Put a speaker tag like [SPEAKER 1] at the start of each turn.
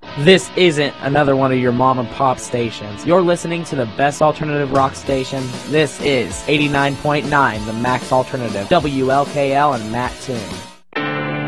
[SPEAKER 1] This isn't another one of your mom and pop stations. You're listening to the best alternative rock station. This is 89.9, the Max Alternative, WLKL and Matt Toon.